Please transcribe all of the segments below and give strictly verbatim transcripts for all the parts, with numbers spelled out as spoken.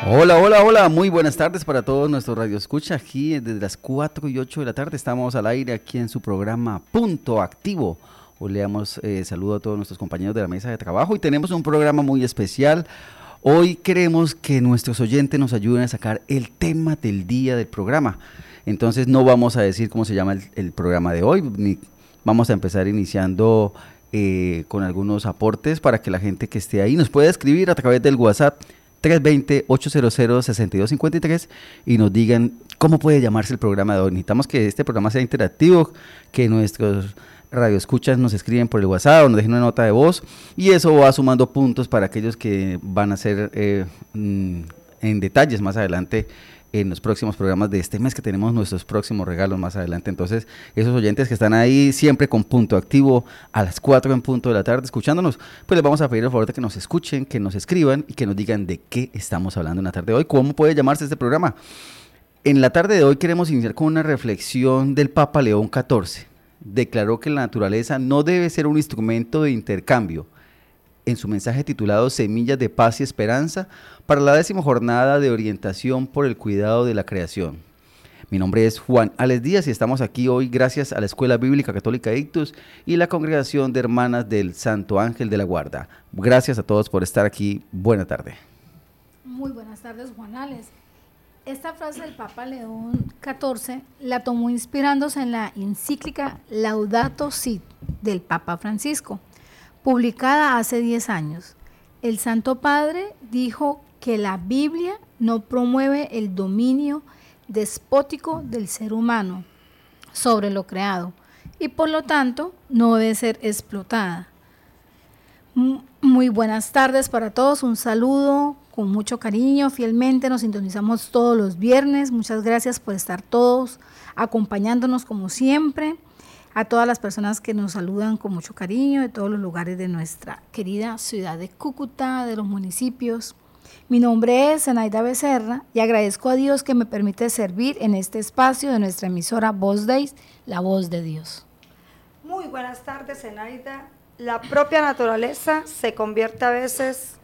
Hola, hola, hola, muy buenas tardes para todos nuestros radioescuchas. Aquí desde las cuatro y ocho de la tarde estamos al aire aquí en su programa Punto Activo. Hoy le damos eh, saludo a todos nuestros compañeros de la mesa de trabajo y tenemos un programa muy especial. Hoy queremos que nuestros oyentes nos ayuden a sacar el tema del día del programa. Entonces no vamos a decir cómo se llama el, el programa de hoy, ni vamos a empezar iniciando eh, con algunos aportes para que la gente que esté ahí nos pueda escribir a través del WhatsApp tres dos cero, ocho cero cero, seis dos cinco tres y nos digan cómo puede llamarse el programa de hoy. Necesitamos que este programa sea interactivo, que nuestros radioescuchas nos escriben por el WhatsApp o nos dejen una nota de voz y eso va sumando puntos para aquellos que van a ser eh, mm, en detalles más adelante en los próximos programas de este mes, que tenemos nuestros próximos regalos más adelante. Entonces, esos oyentes que están ahí siempre con Punto Activo a las cuatro en punto de la tarde escuchándonos, pues les vamos a pedir el favor de que nos escuchen, que nos escriban y que nos digan de qué estamos hablando en la tarde de hoy, cómo puede llamarse este programa. En la tarde de hoy queremos iniciar con una reflexión del Papa León catorce. Declaró que la naturaleza no debe ser un instrumento de intercambio. En su mensaje titulado Semillas de Paz y Esperanza para la décima jornada de orientación por el cuidado de la creación. Mi nombre es Juan Alex Díaz y estamos aquí hoy gracias a la Escuela Bíblica Católica Ictus y la Congregación de Hermanas del Santo Ángel de la Guarda. Gracias a todos por estar aquí. Buena tarde. Muy buenas tardes, Juan Alex. Esta frase del Papa León catorce la tomó inspirándose en la encíclica Laudato Si del Papa Francisco, publicada hace diez años. El Santo Padre dijo que la Biblia no promueve el dominio despótico del ser humano sobre lo creado y por lo tanto no debe ser explotada. Muy buenas tardes para todos, un saludo con mucho cariño, fielmente nos sintonizamos todos los viernes. Muchas gracias por estar todos acompañándonos como siempre. A todas las personas que nos saludan con mucho cariño de todos los lugares de nuestra querida ciudad de Cúcuta, de los municipios. Mi nombre es Zenaida Becerra y agradezco a Dios que me permite servir en este espacio de nuestra emisora Voz Deis, la voz de Dios. Muy buenas tardes, Zenaida. La propia naturaleza se convierte a veces,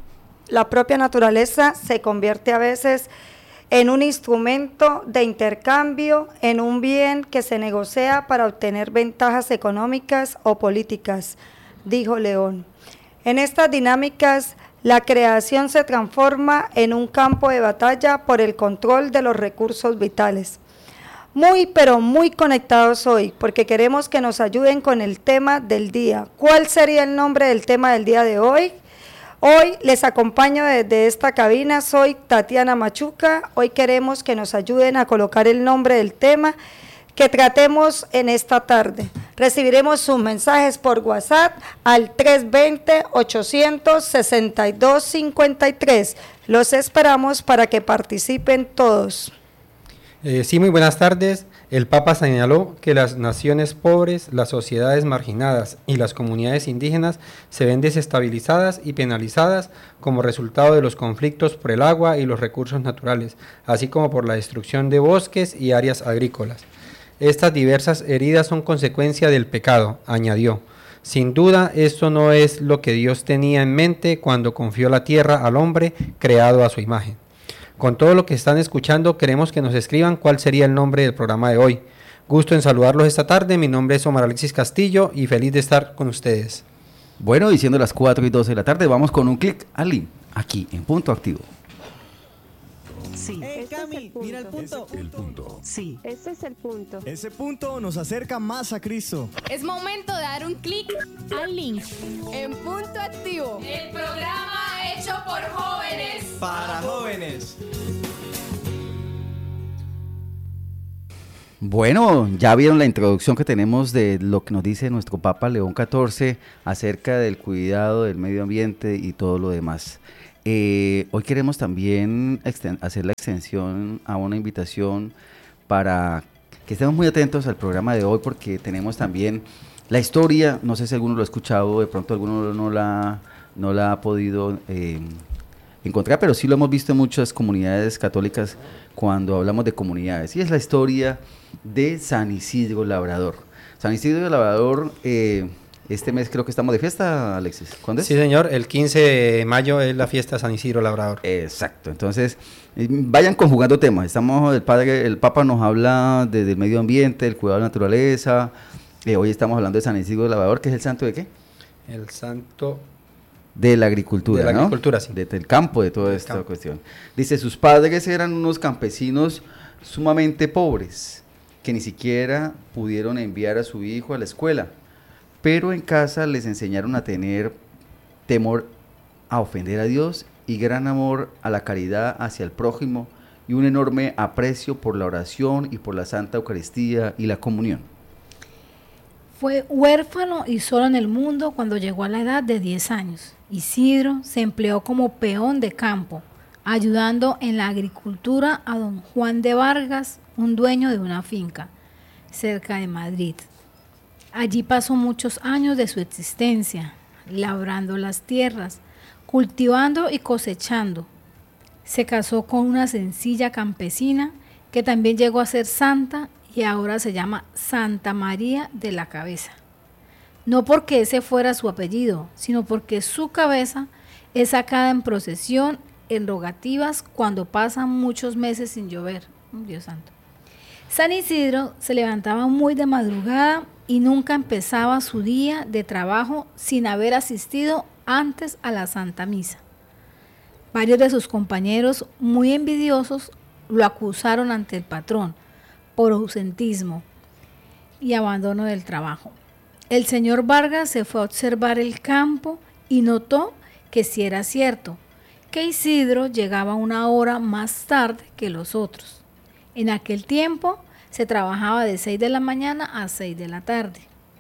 la propia naturaleza se convierte a veces en un instrumento de intercambio, en un bien que se negocia para obtener ventajas económicas o políticas, dijo León. En estas dinámicas, la creación se transforma en un campo de batalla por el control de los recursos vitales. Muy, pero muy conectados hoy, porque queremos que nos ayuden con el tema del día. ¿Cuál sería el nombre del tema del día de hoy? Hoy les acompaño desde esta cabina, soy Tatiana Machuca. Hoy queremos que nos ayuden a colocar el nombre del tema que tratemos en esta tarde. Recibiremos sus mensajes por WhatsApp al tres dos cero, ocho cero cero, seis dos cinco tres. Los esperamos para que participen todos. Eh, sí, muy buenas tardes. El Papa señaló que las naciones pobres, las sociedades marginadas y las comunidades indígenas se ven desestabilizadas y penalizadas como resultado de los conflictos por el agua y los recursos naturales, así como por la destrucción de bosques y áreas agrícolas. Estas diversas heridas son consecuencia del pecado, añadió. Sin duda, esto no es lo que Dios tenía en mente cuando confió la tierra al hombre creado a su imagen. Con todo lo que están escuchando, queremos que nos escriban cuál sería el nombre del programa de hoy. Gusto en saludarlos esta tarde, mi nombre es Omar Alexis Castillo y feliz de estar con ustedes. Bueno, y siendo las cuatro y doce de la tarde, vamos con un clic al link, aquí en Punto Activo. Sí. Hey, Cami, es mira el punto. El punto. Sí. Ese es el punto. Ese punto nos acerca más a Cristo. Es momento de dar un clic al link en Punto Activo. El programa hecho por jóvenes. Para jóvenes. Bueno, ya vieron la introducción que tenemos de lo que nos dice nuestro Papa León catorce acerca del cuidado del medio ambiente y todo lo demás. Eh, hoy queremos también exten- hacer la extensión a una invitación para que estemos muy atentos al programa de hoy porque tenemos también la historia, no sé si alguno lo ha escuchado, de pronto alguno no la, no la ha podido eh, encontrar, pero sí lo hemos visto en muchas comunidades católicas cuando hablamos de comunidades, y es la historia de San Isidro Labrador. San Isidro Labrador, eh, Este mes creo que estamos de fiesta, Alexis. ¿Cuándo es? Sí, señor, el quince de mayo es la fiesta de San Isidro Labrador. Exacto, entonces eh, vayan conjugando temas. Estamos, el padre, el Papa nos habla de- del medio ambiente, del cuidado de la naturaleza. Eh, hoy estamos hablando de San Isidro Labrador, que es el santo de qué? El santo De la agricultura, De la ¿no? agricultura, sí. De- del campo, de toda Del esta campo. cuestión. Dice, sus padres eran unos campesinos sumamente pobres, que ni siquiera pudieron enviar a su hijo a la escuela, pero en casa les enseñaron a tener temor a ofender a Dios y gran amor a la caridad hacia el prójimo y un enorme aprecio por la oración y por la Santa Eucaristía y la comunión. Fue huérfano y solo en el mundo cuando llegó a la edad de diez años. Isidro se empleó como peón de campo, ayudando en la agricultura a don Juan de Vargas, un dueño de una finca cerca de Madrid. Allí pasó muchos años de su existencia, labrando las tierras, cultivando y cosechando. Se casó con una sencilla campesina que también llegó a ser santa y ahora se llama Santa María de la Cabeza. No porque ese fuera su apellido, sino porque su cabeza es sacada en procesión en rogativas cuando pasan muchos meses sin llover. Dios santo. San Isidro se levantaba muy de madrugada y nunca empezaba su día de trabajo sin haber asistido antes a la Santa Misa. Varios de sus compañeros, muy envidiosos, lo acusaron ante el patrón por ausentismo y abandono del trabajo. El señor Vargas se fue a observar el campo y notó que sí era cierto, que Isidro llegaba una hora más tarde que los otros. En aquel tiempo se trabajaba de seis de la mañana a seis de la tarde.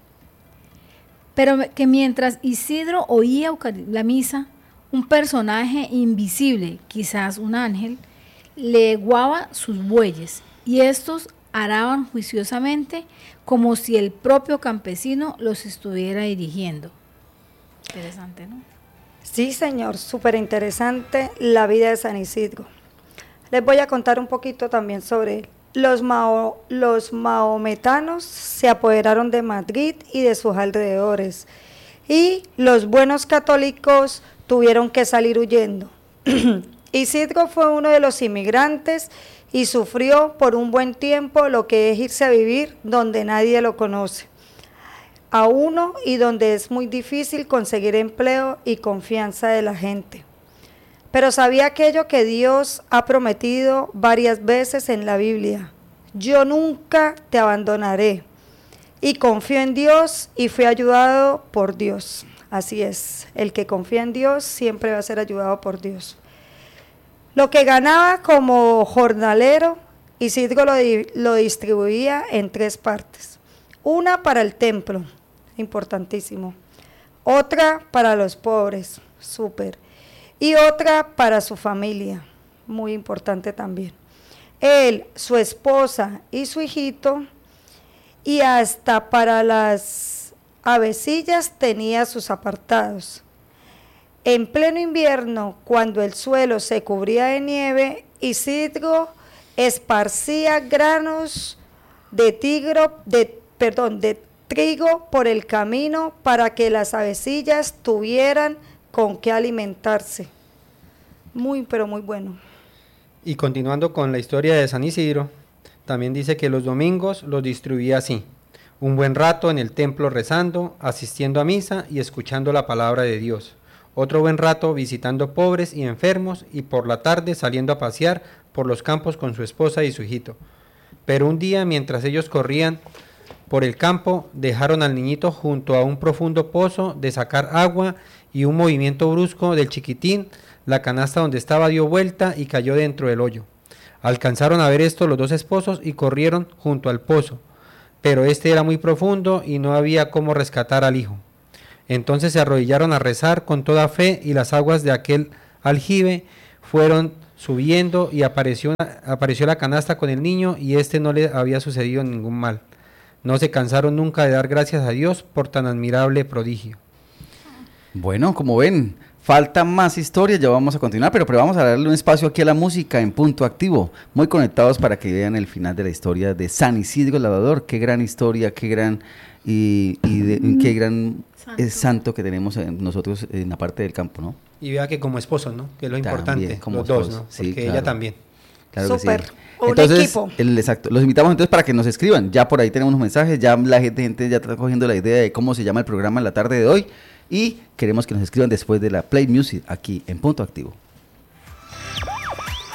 Pero que mientras Isidro oía la misa, un personaje invisible, quizás un ángel, le guaba sus bueyes y estos araban juiciosamente como si el propio campesino los estuviera dirigiendo. Interesante, ¿no? Sí, señor, súper interesante la vida de San Isidro. Les voy a contar un poquito también sobre él. Los, mao, los mahometanos se apoderaron de Madrid y de sus alrededores, y los buenos católicos tuvieron que salir huyendo. Isidro fue uno de los inmigrantes y sufrió por un buen tiempo lo que es irse a vivir donde nadie lo conoce a uno y donde es muy difícil conseguir empleo y confianza de la gente. Pero sabía aquello que Dios ha prometido varias veces en la Biblia: yo nunca te abandonaré. Y confió en Dios y fue ayudado por Dios. Así es, el que confía en Dios siempre va a ser ayudado por Dios. Lo que ganaba como jornalero, Isidro lo, di- lo distribuía en tres partes. Una para el templo, importantísimo. Otra para los pobres, súper. Y otra para su familia, muy importante también. Él, su esposa y su hijito, y hasta para las avecillas tenía sus apartados. En pleno invierno, cuando el suelo se cubría de nieve, Isidro esparcía granos de, tigro, de, perdón, de trigo por el camino para que las avecillas tuvieran con qué alimentarse. Muy, pero muy bueno. Y continuando con la historia de San Isidro, también dice que los domingos los distribuía así: un buen rato en el templo rezando, asistiendo a misa y escuchando la palabra de Dios. Otro buen rato visitando pobres y enfermos, y por la tarde saliendo a pasear por los campos con su esposa y su hijito. Pero un día, mientras ellos corrían por el campo, dejaron al niñito junto a un profundo pozo de sacar agua, y un movimiento brusco del chiquitín, la canasta donde estaba dio vuelta y cayó dentro del hoyo. Alcanzaron a ver esto los dos esposos y corrieron junto al pozo, pero este era muy profundo y no había cómo rescatar al hijo. Entonces se arrodillaron a rezar con toda fe, y las aguas de aquel aljibe fueron subiendo y apareció, apareció la canasta con el niño, y este no le había sucedido ningún mal. No se cansaron nunca de dar gracias a Dios por tan admirable prodigio. Bueno, como ven, Falta más historia, ya vamos a continuar, pero, pero vamos a darle un espacio aquí a la música en Punto Activo, muy conectados para que vean el final de la historia de San Isidro Labrador. Qué gran historia, qué gran y, y de, mm. qué gran santo. Eh, santo que tenemos en nosotros en la parte del campo, ¿no? Y vea que como esposos, ¿no? Que es lo También, importante, como los esposos, dos, ¿no? sí, Porque claro. ella también. Claro Súper, sí. un Entonces, equipo. El, exacto, los invitamos entonces para que nos escriban, ya por ahí tenemos unos mensajes, ya la gente, gente ya está cogiendo la idea de cómo se llama el programa en la tarde de hoy y queremos que nos escriban después de la Play Music aquí en Punto Activo.